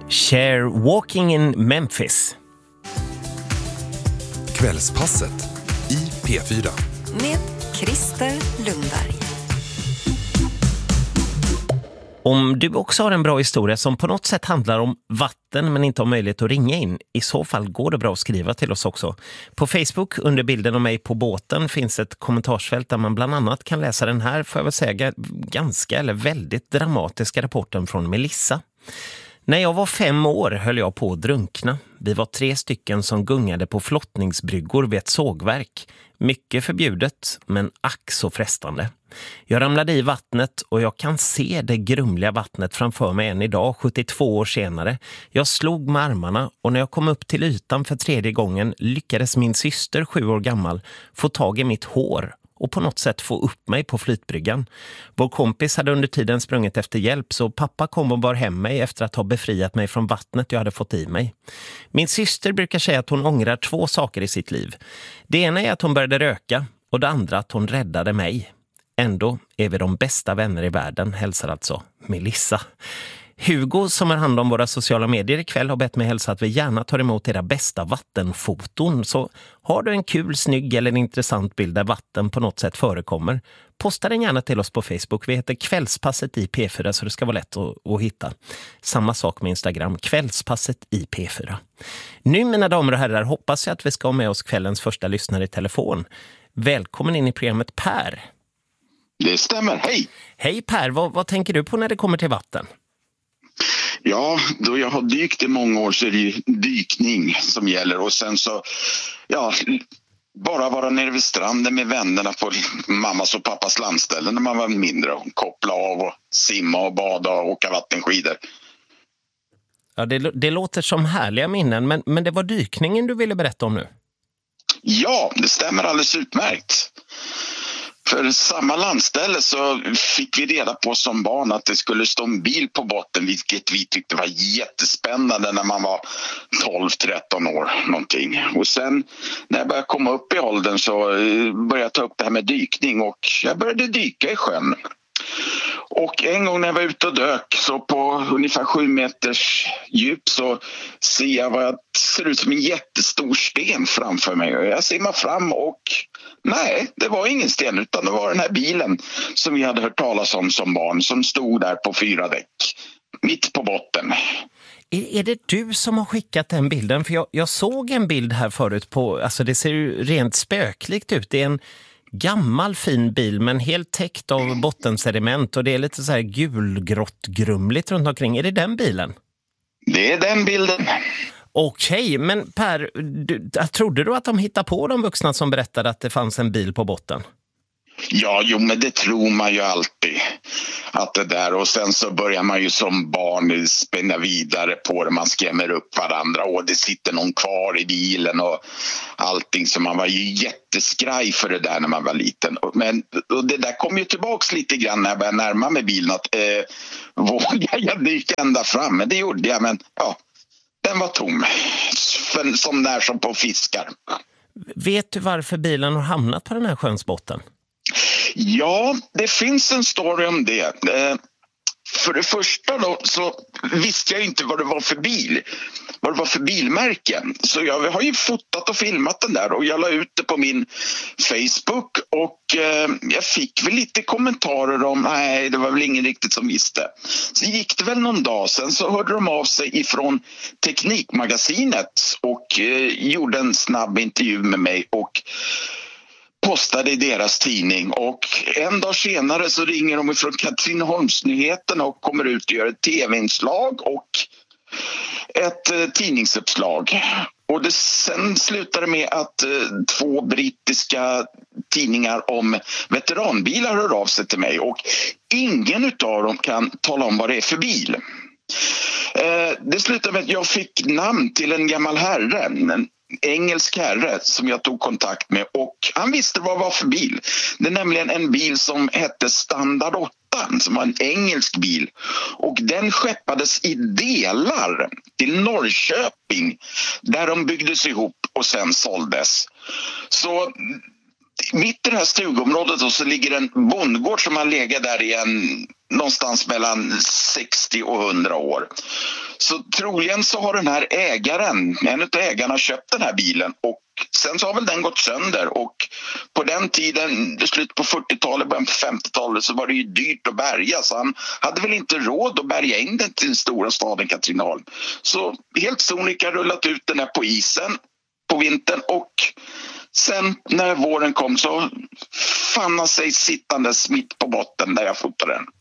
Cher, Walking in Memphis. Kvällspasset i P4. Med Christer Lundberg. Om du också har en bra historia som på något sätt handlar om vatten men inte har möjlighet att ringa in, i så fall går det bra att skriva till oss också. På Facebook under bilden av mig på båten finns ett kommentarsfält där man bland annat kan läsa den här, får jag väl säga, ganska eller väldigt dramatiska rapporten från Melissa. När jag var 5 år höll jag på att drunkna. Vi var 3 stycken som gungade på flottningsbryggor vid ett sågverk. Mycket förbjudet, men ack så frestande. Jag ramlade i vattnet och jag kan se det grumliga vattnet framför mig än idag, 72 år senare. Jag slog med armarna och när jag kom upp till ytan för 3:e gången lyckades min syster, 7 år gammal, få tag i mitt hår och på något sätt få upp mig på flytbryggan. Vår kompis hade under tiden sprungit efter hjälp, så pappa kom och bar hem mig efter att ha befriat mig från vattnet jag hade fått i mig. Min syster brukar säga att hon ångrar 2 saker i sitt liv. Det ena är att hon började röka och det andra att hon räddade mig. Ändå är vi de bästa vänner i världen, hälsar alltså Melissa. Hugo som har hand om våra sociala medier ikväll har bett mig hälsa att vi gärna tar emot era bästa vattenfoton. Så har du en kul, snygg eller en intressant bild där vatten på något sätt förekommer, posta den gärna till oss på Facebook. Vi heter Kvällspasset i P4 så det ska vara lätt att hitta. Samma sak med Instagram, Kvällspasset i P4. Nu mina damer och herrar hoppas jag att vi ska ha med oss kvällens första lyssnare i telefon. Välkommen in i programmet Per. Det stämmer, hej! Hej Per, vad tänker du på när det kommer till vatten? Ja, då jag har dykt i många år så är det ju dykning som gäller. Och sen så, ja, bara vara nere vid stranden med vännerna på mammas och pappas landställen när man var mindre. Och koppla av och simma och bada och åka vattenskidor. Ja, det låter som härliga minnen, men det var dykningen du ville berätta om nu? Ja, det stämmer alldeles utmärkt. För samma landställe så fick vi reda på som barn att det skulle stå en bil på botten, vilket vi tyckte var jättespännande när man var 12-13 år någonting. Och sen när jag började komma upp i åldern så började jag ta upp det här med dykning och jag började dyka i sjön. Och en gång när jag var ute och dök så på ungefär 7 meters djup så ser jag vad jag ser ut som en jättestor sten framför mig. Och jag simmar fram och nej, det var ingen sten utan det var den här bilen som vi hade hört talas om som barn som stod där på 4 däck mitt på botten. Är det du som har skickat den bilden? För jag såg en bild här förut på, alltså det ser ju rent spökligt ut. Det är en gammal fin bil men helt täckt av bottensediment och det är lite så här gulgrått grumligt runt omkring. Är det den bilen? Det är den bilden. Okej, men Per, trodde du att de hittade på de vuxna som berättade att det fanns en bil på botten? Ja, jo, men det tror man ju alltid att det där, och sen så börjar man ju som barn spänna vidare på det, man skrämmer upp varandra och det sitter någon kvar i bilen och allting, så man var ju jätteskraj för det där när man var liten. Men och det där kom ju tillbaks lite grann när jag började närma mig bilen att vågar jag dyka ända fram, men det gjorde jag, men ja, den var tom, som när som på fiskar. Vet du varför bilen har hamnat på den här sjöns botten? Ja, det finns en story om det. För det första då så visste jag inte vad det var för bil. Vad det var för bilmärken. Så jag har ju fotat och filmat den där och jag la ut det på min Facebook. Och jag fick väl lite kommentarer om nej, det var väl ingen riktigt som visste. Så gick det väl någon dag sen så hörde de av sig ifrån Teknikmagasinet och gjorde en snabb intervju med mig och postade i deras tidning, och en dag senare så ringer de ifrån Katrineholmsnyheterna och kommer ut och gör ett tv-inslag och ett tidningsuppslag. Och det sen slutade med att 2 brittiska tidningar om veteranbilar hör av sig till mig och ingen utav dem kan tala om vad det är för bil. Det slutade med att jag fick namn till en gammal herre, en engelsk herre som jag tog kontakt med, och han visste vad det var för bil. Det är nämligen en bil som hette Standard 8 som var en engelsk bil, och den skeppades i delar till Norrköping där de byggdes ihop och sen såldes. Så mitt i det här stugområdet så ligger en bondgård som har legat där i någonstans mellan 60 och 100 år. Så troligen så har den här ägaren, en av ägarna, köpt den här bilen och sen så har väl den gått sönder. Och på den tiden, slutet på 40-talet, början på 50-talet, så var det ju dyrt att bärga. Så han hade väl inte råd att bärga in den till den stora staden Katrineholm. Så helt sonika rullat ut den här på isen på vintern, och sen när våren kom så fann han sig sittandes mitt på botten där jag fotade den.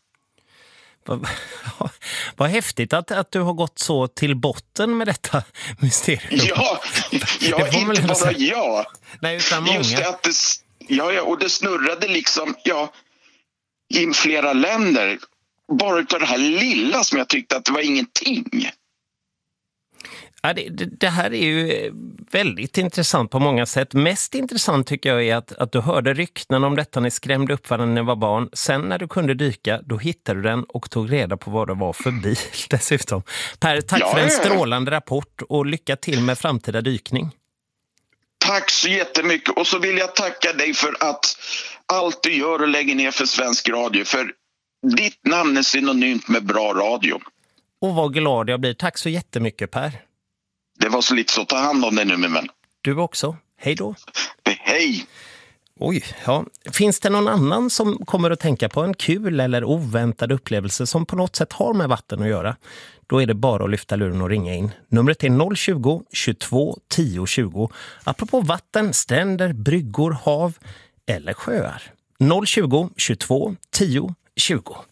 Vad häftigt att du har gått så till botten med detta mysterium. Ja, inte bara jag. Nej, utan många. Just det, att och det snurrade liksom i flera länder. Bara utav det här lilla som jag tyckte att det var ingenting. Ja, det här är ju väldigt intressant på många sätt. Mest intressant tycker jag är att du hörde rykten om detta, ni skrämde upp varandra när ni var barn. Sen när du kunde dyka, då hittade du den och tog reda på vad det var för bil dessutom. Per, tack för en strålande rapport och lycka till med framtida dykning. Tack så jättemycket, och så vill jag tacka dig för att allt du gör och lägger ner för svensk radio. För ditt namn är synonymt med bra radio. Och vad glad jag blir. Tack så jättemycket, Per. Det var så lite så. Ta hand om dig nu, min vän. Du också. Hej då. Hej. Oj, ja. Finns det någon annan som kommer att tänka på en kul eller oväntad upplevelse som på något sätt har med vatten att göra? Då är det bara att lyfta luren och ringa in. Numret är 020 22 10 20. Apropå vatten, stränder, bryggor, hav eller sjöar. 020 22 10 20.